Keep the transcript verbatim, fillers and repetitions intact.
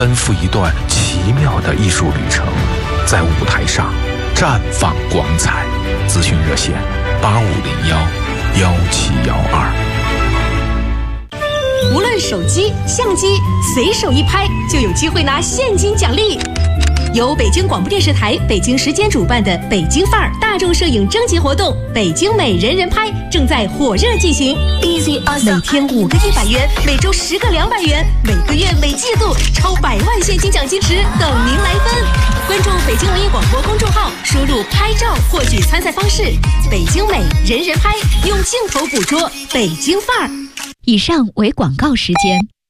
奔赴一段奇妙的艺术旅程，在舞台上绽放光彩。咨询热线：八五零幺幺七幺二。 无论手机、相机，随手一拍就有机会拿现金奖励。由北京广播电视台北京时间主办的北京范儿大众摄影征集活动“北京美人人拍”正在火热进行。每天五个一百元，每周十个两百元，每个月每季度超百万现金奖金池等您来分。关注北京文艺广播公众号，输入“拍照”获取参赛方式。北京美人人拍，用镜头捕捉北京范儿。 以上为广告时间。